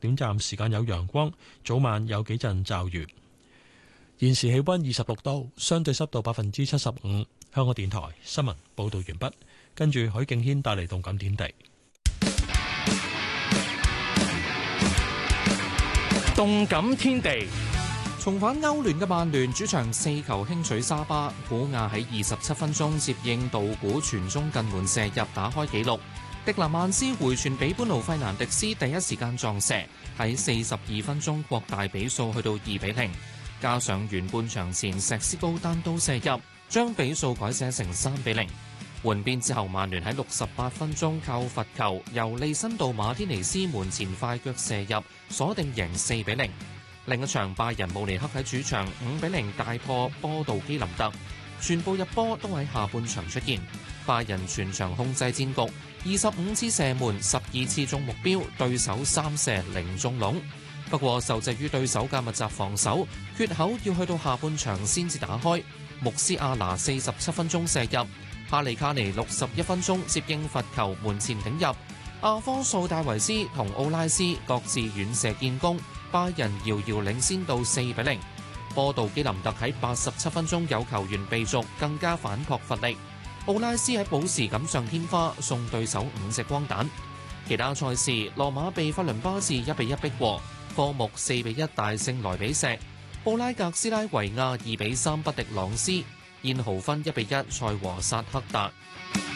短暫時間有陽光，早晚有幾陣驟雨。現時氣溫26度，相對濕度75%。香港電台新聞報道完畢，跟住許敬軒帶嚟動感天地。 動感天地， 重返歐聯嘅曼聯主場4球輕取沙巴，古亞喺27分鐘接應道古傳中近門射入打開紀錄。迪納曼斯回傳俾般奴費南迪斯第一時間撞射，喺42分鐘擴大比數去到2-0，加上完半場前石斯高單刀射入，將比數改寫成3-0。換邊之後，曼聯喺68分鐘靠罰球由利辛道馬天尼斯門前快腳射入，鎖定贏4-0。另一場拜仁慕尼黑喺主場5-0大破波杜基林特，全部入波都喺下半場出現。拜仁全場控制戰局，25次射門12次中目標，對手3射0中籠。不過受制於對手嘅密集防守，缺口要去到下半場先至打開。穆斯亞拿47分鐘射入，哈利卡尼61分鐘接應罰球門前頂入，阿方素戴維斯同奧拉斯各自遠射建功，拜仁遙遙領先到4-0。波杜基林特喺87分鐘有球員被逐，更加反撲乏力。奧拉斯喺補時錦上添花，送對手5隻光蛋。其他賽事，羅馬被法倫巴治1-1逼和，科目4-1大勝萊比錫，布拉格斯拉維亞2-3不敵朗斯，燕豪芬1-1賽和薩克達。